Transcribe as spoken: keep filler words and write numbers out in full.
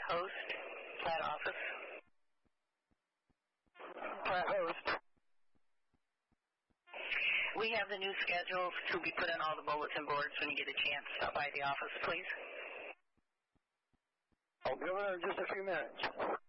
Host, Platt office. Platt Host. We have the new schedules to be put on all the bulletin boards when you get a chance. Stop by the office, please. I'll give it in just a few minutes.